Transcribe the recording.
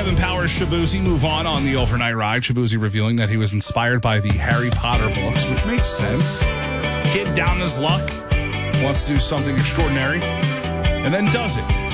Kevin Powers, Shabuzi move on the overnight ride. Shabuzi revealing that he was inspired by the Harry Potter books, which makes sense. Kid down his luck, wants to do something extraordinary, and then does it.